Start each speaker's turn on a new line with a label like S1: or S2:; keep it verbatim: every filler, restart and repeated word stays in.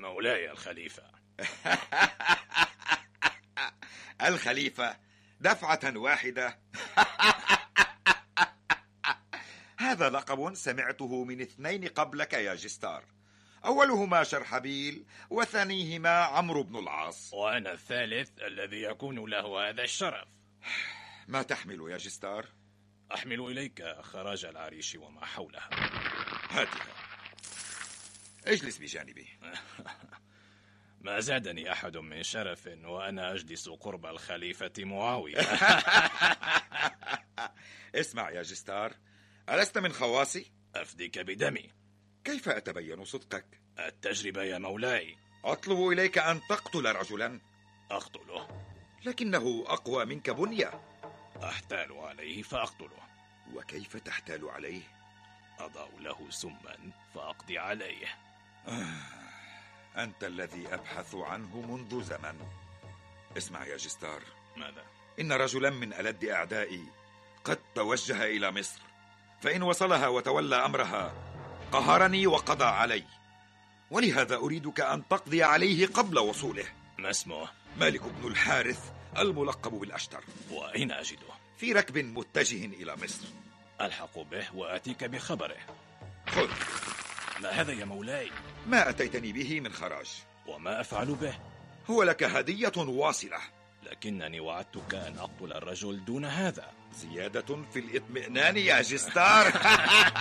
S1: مولاي الخليفة.
S2: الخليفة دفعة واحدة. هذا لقب سمعته من اثنين قبلك يا جستار، أولهما شرحبيل وثانيهما عمرو بن العاص،
S1: وأنا الثالث الذي يكون له هذا الشرف.
S2: ما تحمل يا جستار؟
S1: أحمل إليك خراج العريش وما حولها.
S2: هاتها، اجلس بجانبي.
S1: ما زادني أحد من شرف وأنا أجلس قرب الخليفة معاوية.
S2: اسمع يا جستار، ألست من خواصي؟
S1: أفديك بدمي.
S2: كيف أتبين صدقك؟
S1: التجربة يا مولاي.
S2: أطلب إليك أن تقتل رجلا.
S1: أقتله؟
S2: لكنه أقوى منك بنية.
S1: أحتال عليه فأقتله.
S2: وكيف تحتال عليه؟
S1: أضع له سما فأقضي عليه.
S2: آه، أنت الذي أبحث عنه منذ زمن. اسمع يا جستار.
S1: ماذا؟
S2: إن رجلا من ألد أعدائي قد توجه إلى مصر، فإن وصلها وتولى أمرها قهرني وقضى علي، ولهذا أريدك أن تقضي عليه قبل وصوله.
S1: ما اسمه؟
S2: مالك بن الحارث الملقب بالأشتر.
S1: وأين أجده؟
S2: في ركب متجه إلى مصر.
S1: ألحق به وأتيك بخبره.
S2: خذ.
S1: ما هذا يا مولاي؟
S2: ما أتيتني به من خراج.
S1: وما أفعل به؟
S2: هو لك هدية واصلة.
S1: لكنني وعدتك أن أقتل الرجل دون هذا.
S2: زيادة في الإطمئنان يا جستار.